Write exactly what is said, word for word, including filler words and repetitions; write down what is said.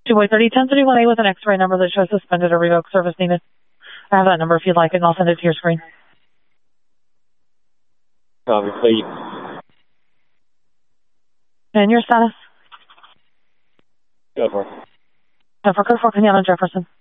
two boy thirty, ten thirty-one A with an X-ray number that shows suspended or revoked service needed. I have that number if you'd like it, and I'll send it to your screen. Obviously. And your status? Go for it. Uh, for Code four, Kenyatta Jefferson.